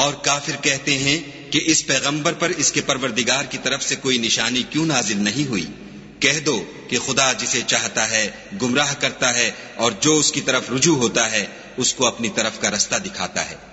और काफिर कहते हैं कि इस पैगंबर पर इसके परवरदिगार की तरफ से कोई निशानी क्यों नाजिल नहीं हुई। कह दो कि खुदा जिसे चाहता है गुमराह करता है और जो उसकी तरफ रुजू होता है उसको अपनी तरफ का रास्ता दिखाता है।